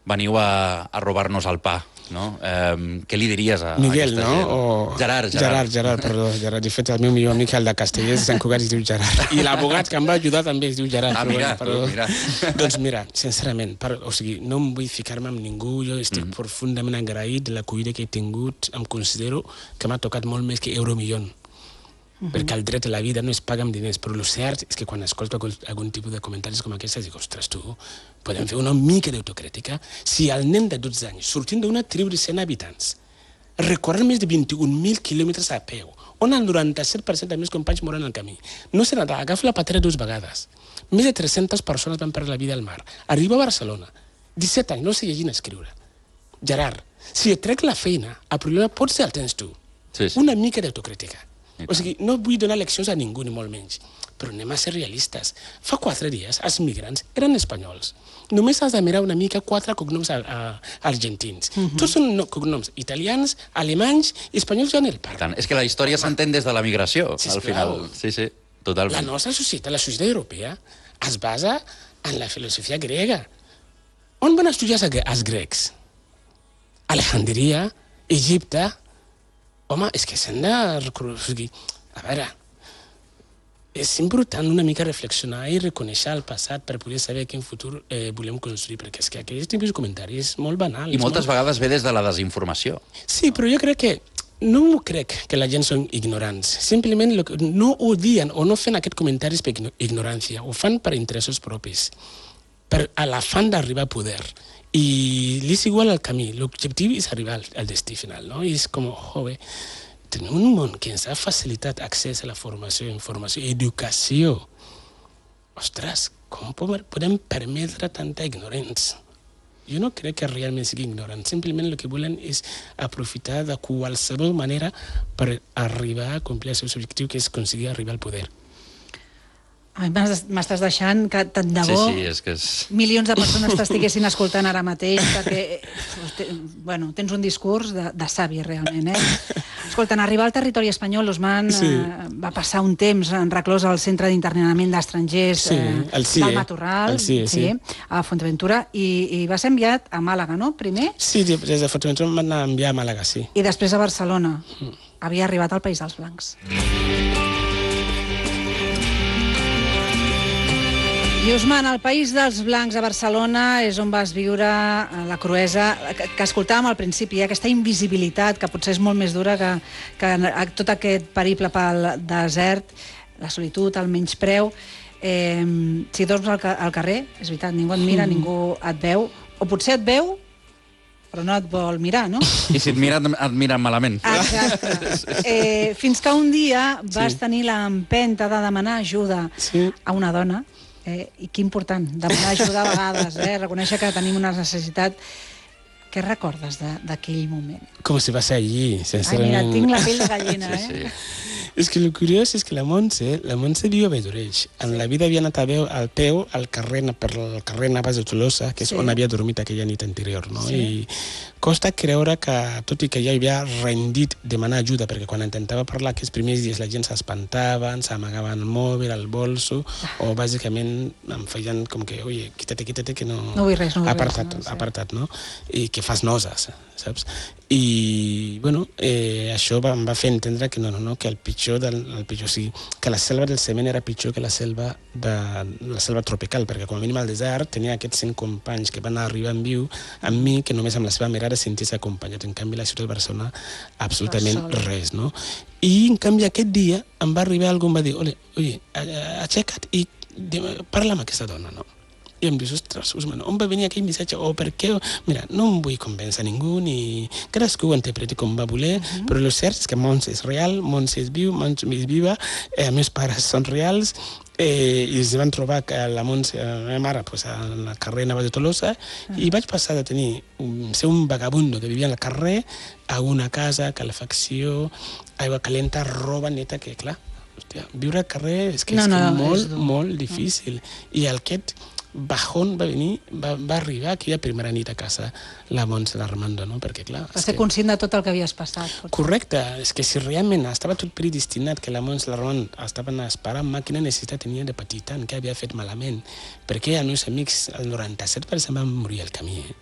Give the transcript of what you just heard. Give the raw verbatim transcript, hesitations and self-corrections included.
veniu a, a robar-nos el pa, no? Eh, què li diries a, Miguel, a aquesta no? gent? O... Gerard, Gerard. Gerard, Gerard, perdó. Gerard. De fet, el meu millor amic, el de Castellers, de Sant Cugat, es diu Gerard. I l'abogat que em va ajudar també es diu Gerard. Ah, però mira, bueno, perdó. tu, mira. Doncs mira, sincerament, per, o sigui, no em vull ficar-me amb ningú, jo estic mm. profundament agraït de l'acollida que he tingut, em considero que m'ha tocat molt més que Euromillón. Uh -huh. Perquè el dret a la vida no es paga amb diners, però el cert és que quan escolto algun tipus de comentaris com aquests dic, ostres, tu, podem fer una mica d'autocrítica? Si el nen de dotze anys, sortint d'una tribu de cent habitants, recorrent més de vint-i-un mil quilòmetres a peu, on el noranta-set per cent dels meus companys moren al camí, no se n'ha agafa la patera dues vegades, més de tres-centes persones van perdre la vida al mar, arriba a Barcelona, disset anys, no sé llegir ni escriure. Gerard, si et trec la feina, el problema potser el tens tu. Sí, sí. Una mica d'autocrítica. O sigui, no vull donar leccions a ningú, ni molt menys, però anem a ser realistes. Fa quatre dies, els migrants eren espanyols. Només has de mirar una mica quatre cognoms a, a, argentins. Uh-huh. Tots són no, cognoms italians, alemanys i espanyols ja en el parc. Tant, és que la història s'entén des de la migració, Sisplau. al final. Sí, sí, totalment. La nostra societat, la societat europea, es basa en la filosofia grega. On van estudiar els grecs? Alejandria, Egipte... Home, és que s'han de... A veure, és important una mica reflexionar i reconèixer el passat per poder saber quin futur eh, volem construir, perquè és que aquest tipus de comentari és molt banal. I moltes molt... vegades ve des de la desinformació. Sí, però jo crec que... No crec que la gent són ignorants. Simplement lo que no odien o no fan aquests comentaris per ignorància, ho fan per interessos propis, per a l'afany d'arribar a poder. I li és igual el camí, l'objectiu és arribar al, al destí final, no? I és com, jove, tenim un món que ens ha facilitat accés a la formació, informació, educació. Ostres, com podem permetre tanta ignorància? Jo no crec que realment sigui ignorant, simplement el que volen és aprofitar de qualsevol manera per arribar a complir el seu objectiu, que és aconseguir arribar al poder. A mi m'estàs deixant que tant de bo sí, sí, és que és... milions de persones t'estiguessin escoltant ara mateix, perquè bueno, tens un discurs de, de savi realment, eh? Escolta, en arribar al territori espanyol, l'Ousmane sí. eh, va passar un temps en reclòs al centre d'internament d'estrangers sí, eh, el C I E, del Matorral, el C I E, sí, sí, a Fuerteventura, i, i va ser enviat a Màlaga, no?, primer? Sí, des de Fuerteventura em van enviar a Màlaga, sí. I després a Barcelona. Mm. Havia arribat al País dels Blancs. I Ousmane, el País dels Blancs a Barcelona és on vas viure la cruesa que, que escoltàvem al principi, eh? Aquesta invisibilitat que potser és molt més dura que, que tot aquest periple pel desert, la solitud, el menyspreu. Eh, si dorms al, al carrer, és veritat, ningú et mira, mm. ningú et veu, o potser et veu, però no et vol mirar, no? I si et mira, et mira malament. Exacte. Eh, fins que un dia vas sí. tenir l'empenta de demanar ajuda sí. a una dona. Eh, I que important, demanar ajuda a vegades, eh? Reconèixer que tenim una necessitat. Què recordes d'aquell moment? Com si va ser allí, sincerament. Ai, mira, tinc la pell de gallina, eh? Sí, sí. És que el curiós és que la Montse, la Montse viu a Vedoreix. En la vida havia anat a veu al peu al carrer, per el carrer Navas de Tolosa, que és sí. on havia dormit aquella nit anterior, no? Sí. I costa creure que, tot i que ja havia rendit demanar ajuda, perquè quan intentava parlar aquests primers dies la gent s'espantaven, s'amagaven el mòbil, el bolso, o bàsicament em feien com que, oye, quítate, quítate, que no... No vull res, no vull apartat, res. No, apartat, no? I que fas noses, saps? I, bueno, eh, això va, em va fer entendre que no, no, no, que el pitjor, del, el pitjor, o sigui, que la selva del cement era pitjor que la selva, de, la selva tropical, perquè com a mínim al desert tenia aquests cent companys que van arribar en viu amb mi, que només amb la seva mirada sentir-se acompanyat. En canvi, la ciutat de Barcelona, absolutament res, no? I, en canvi, aquest dia em va arribar algú i em va dir, oye, oye, aixeca't i parla amb aquesta dona, no? I em dius, ostres, Ousmane, on va venir aquell missatge? O per què? Mira, no em vull convèncer ningú, ni cadascú ho interpreti com va voler, uh-huh. però el cert és que Montse és real, Montse és viu, Montse és viva, eh, els meus pares són reals, eh, i es van trobar que la Montse, la meva mare, pues, al carrer Navas de Tolosa, uh-huh. i vaig passar de tenir, un, ser un vagabundo que vivia al carrer, a una casa, calefacció, aigua calenta, roba neta, que clar, hòstia, viure al carrer és que no, és no, que molt, és molt difícil. I aquest bajón va venir, va, va arribar aquella primera nit a casa la Montse l'Armando, no? Perquè clar... Va ser que... conscient de tot el que havies passat. Potser. Correcte, és que si realment estava tot predestinat que la Montse l'Armando estaven esperant, quina necessitat tenia de patir tant, què havia fet malament, perquè els meus amics, el noranta-set per cent van morir al camí, eh?